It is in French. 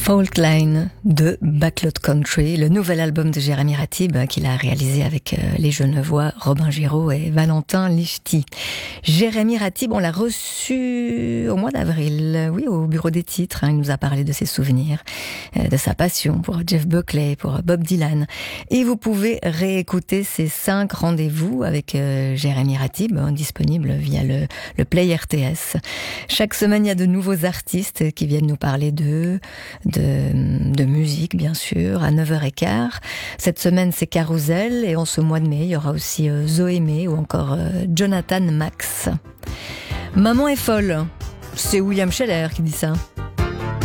Fault Line de Backlot Country, le nouvel album de Jérémy Ratib qu'il a réalisé avec les Genevois Robin Giraud et Valentin Lichty. Jérémy Ratib, on l'a reçu au mois d'avril, oui, au bureau des titres. Il nous a parlé de ses souvenirs, de sa passion pour Jeff Buckley, pour Bob Dylan. Et vous pouvez réécouter ces 5 rendez-vous avec Jérémy Ratib, disponibles via le Play RTS. Chaque semaine, il y a de nouveaux artistes qui viennent nous parler de musique, bien sûr, à 9h15. Cette semaine, c'est Carousel, et en ce mois de mai, il y aura aussi Zoémé ou encore Jonathan Max. Maman est folle, c'est William Scheller qui dit ça.